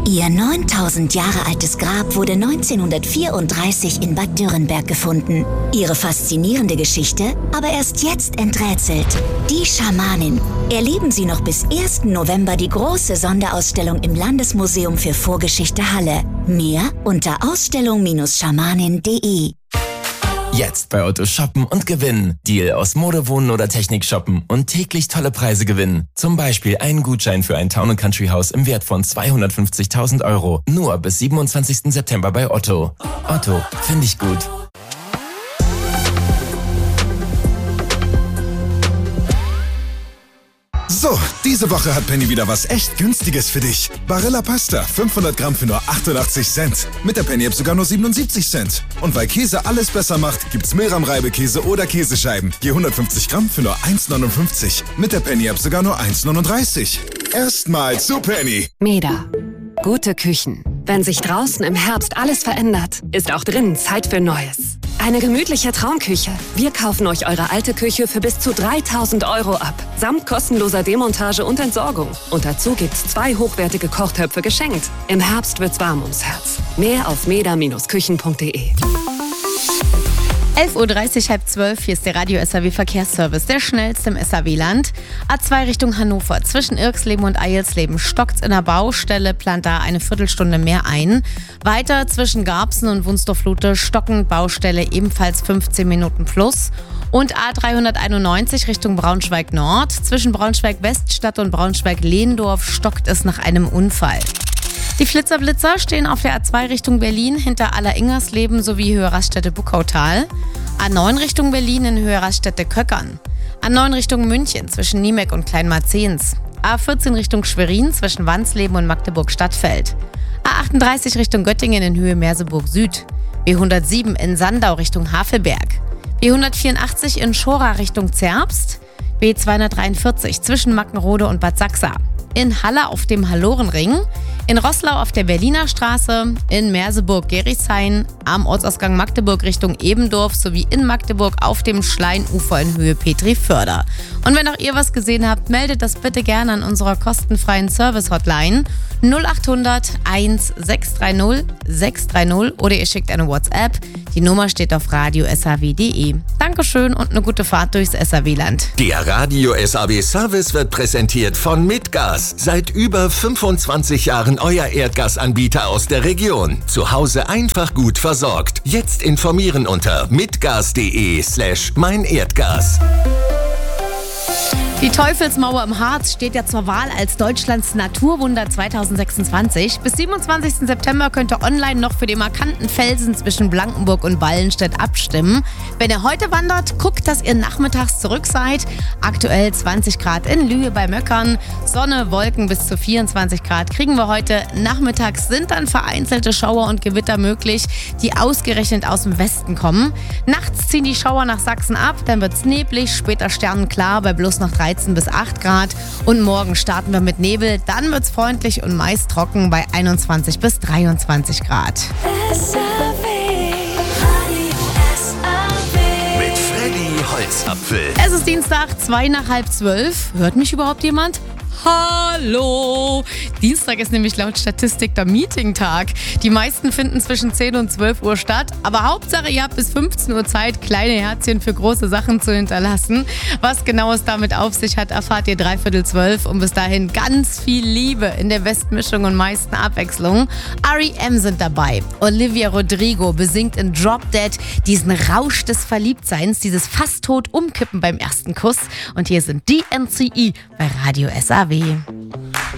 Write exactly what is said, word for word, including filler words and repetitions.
Ihr neuntausend Jahre altes Grab wurde neunzehnhundertvierunddreißig in Bad Dürrenberg gefunden. Ihre faszinierende Geschichte aber erst jetzt enträtselt. Die Schamanin. Erleben Sie noch bis ersten November die große Sonderausstellung im Landesmuseum für Vorgeschichte Halle. Mehr unter ausstellung Bindestrich schamanin punkt de. Jetzt bei Otto shoppen und gewinnen. Deal aus Mode, Wohnen oder Technik shoppen und täglich tolle Preise gewinnen. Zum Beispiel einen Gutschein für ein Town and Country Haus im Wert von zweihundertfünfzigtausend Euro. Nur bis siebenundzwanzigsten September bei Otto. Otto, finde ich gut. So, diese Woche hat Penny wieder was echt Günstiges für dich. Barilla Pasta, fünfhundert Gramm für nur achtundachtzig Cent. Mit der Penny-App sogar nur siebenundsiebzig Cent. Und weil Käse alles besser macht, gibt's Meram-Reibekäse oder Käsescheiben. Je hundertfünfzig Gramm für nur eins neunundfünfzig. Mit der Penny-App sogar nur eins neununddreißig. Erstmal zu Penny. Meda. Gute Küchen. Wenn sich draußen im Herbst alles verändert, ist auch drinnen Zeit für Neues. Eine gemütliche Traumküche. Wir kaufen euch eure alte Küche für bis zu dreitausend Euro ab. Samt kostenloser Demontage und Entsorgung. Und dazu gibt's zwei hochwertige Kochtöpfe geschenkt. Im Herbst wird's warm ums Herz. Mehr auf meda Bindestrich küchen punkt de. elf Uhr dreißig, halb zwölf, hier ist der Radio S A W Verkehrsservice, der schnellste im S A W-Land. A zwei Richtung Hannover, zwischen Irksleben und Eilsleben stockt's in der Baustelle, plant da eine Viertelstunde mehr ein. Weiter zwischen Garbsen und Wunsdorf-Lute stockend Baustelle, ebenfalls fünfzehn Minuten plus. Und A dreihunderteinundneunzig Richtung Braunschweig-Nord, zwischen Braunschweig-Weststadt und Braunschweig-Lehndorf stockt es nach einem Unfall. Die Flitzer-Blitzer stehen auf der A zwei Richtung Berlin hinter Aller-Ingersleben sowie Höhe Raststätte-Buckautal. A neun Richtung Berlin in Höhe Raststätte-Köckern. A neun Richtung München zwischen Niemek und Kleinmarzens. A vierzehn Richtung Schwerin zwischen Wansleben und Magdeburg-Stadtfeld. A achtunddreißig Richtung Göttingen in Höhe Merseburg Süd. B hundertsieben in Sandau Richtung Havelberg. B hundertvierundachtzig in Schora Richtung Zerbst. B zweihundertdreiundvierzig zwischen Mackenrode und Bad Sachsa. In Halle auf dem Hallorenring, in Roßlau auf der Berliner Straße, in Merseburg-Gerichshain, am Ortsausgang Magdeburg Richtung Ebendorf sowie in Magdeburg auf dem Schleinufer in Höhe Petriförder. Und wenn auch ihr was gesehen habt, meldet das bitte gerne an unserer kostenfreien Service-Hotline null achthundert eins sechs drei null sechs drei null oder ihr schickt eine WhatsApp. Die Nummer steht auf radio s a w punkt de. Dankeschön und eine gute Fahrt durchs S A W-Land. Der Radio S A W Service wird präsentiert von Mitgas. Seit über fünfundzwanzig Jahren euer Erdgasanbieter aus der Region. Zu Hause einfach gut versorgt. Jetzt informieren unter mitgas.de slash mein Erdgas. Die Teufelsmauer im Harz steht ja zur Wahl als Deutschlands Naturwunder zweitausendsechsundzwanzig. Bis siebenundzwanzigsten September könnt ihr online noch für den markanten Felsen zwischen Blankenburg und Ballenstedt abstimmen. Wenn ihr heute wandert, guckt, dass ihr nachmittags zurück seid. Aktuell zwanzig Grad in Lühe bei Möckern. Sonne, Wolken bis zu vierundzwanzig Grad kriegen wir heute. Nachmittags sind dann vereinzelte Schauer und Gewitter möglich, die ausgerechnet aus dem Westen kommen. Nachts ziehen die Schauer nach Sachsen ab, dann wird's neblig, später sternenklar bei bloß noch dreizehn bis acht Grad. Und morgen starten wir mit Nebel, dann wird's freundlich und meist trocken bei einundzwanzig bis dreiundzwanzig Grad. Mit Freddy Holzapfel. Es ist Dienstag, zwei nach halb zwölf. Hört mich überhaupt jemand? Hallo! Dienstag ist nämlich laut Statistik der Meeting-Tag. Die meisten finden zwischen zehn und zwölf Uhr statt. Aber Hauptsache, ihr habt bis fünfzehn Uhr Zeit, kleine Herzchen für große Sachen zu hinterlassen. Was genau es damit auf sich hat, erfahrt ihr dreiviertel zwölf. Und bis dahin ganz viel Liebe in der Bestmischung und meisten Abwechslung. R E M sind dabei. Olivia Rodrigo besingt in Drop Dead diesen Rausch des Verliebtseins, dieses fast tot umkippen beim ersten Kuss. Und hier sind D N C E bei Radio S A W.